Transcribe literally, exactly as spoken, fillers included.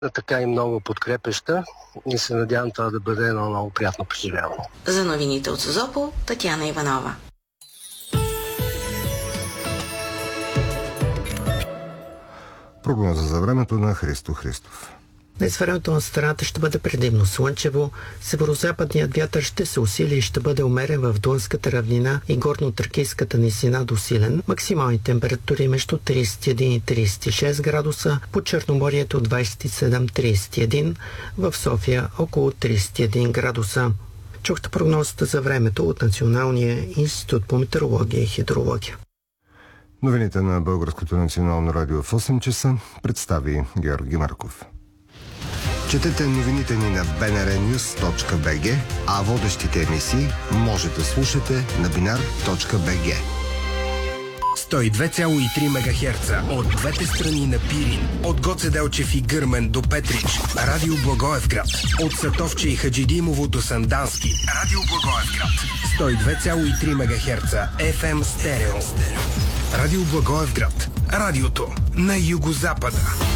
така и много подкрепеща и се надявам това да бъде едно много приятно преживяване. За новините от Созопол, Татяна Иванова. Прогноза за времето на Христо Христов. Днес времето на страната ще бъде предимно слънчево, северозападният вятър ще се усили и ще бъде умерен в Дунската равнина и горно-тракийската низина до силен. Максимални температури между тридесет и един и тридесет и шест градуса, по Черноморието двадесет и седем до тридесет и един, в София около тридесет и един градуса. Чухте прогнозата за времето от Националния институт по метеорология и хидрология. Новините на Българското национално радио в осем часа представи Георги Марков. Четете новините ни на би ен ар нюз точка би джи, а водещите емисии може да слушате на бинар точка би джи. сто и две цяло и три мегахерца от двете страни на Пирин, от Гоце Делчев и Гърмен до Петрич, Радио Благоевград, от Сатовче и Хаджидимово до Сандански, Радио Благоевград, сто и две цяло и три мегахерца еф ем стерео. Радио Благоевград, радиото на югозапада.